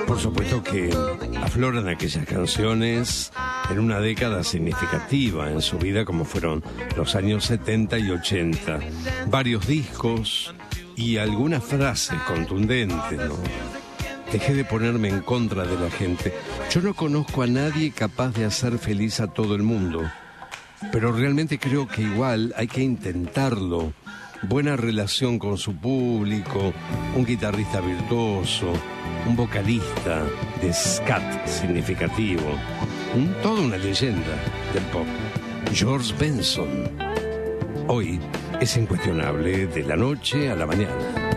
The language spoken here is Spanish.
Por supuesto que afloran aquellas canciones en una década significativa en su vida, como fueron los años 70 y 80. Varios discos y algunas frases contundentes, ¿no? Dejé de ponerme en contra de la gente. Yo no conozco a nadie capaz de hacer feliz a todo el mundo, pero realmente creo que igual hay que intentarlo. Buena relación con su público, un guitarrista virtuoso, un vocalista de scat significativo, toda una leyenda del pop. George Benson. Hoy es incuestionable de la noche a la mañana.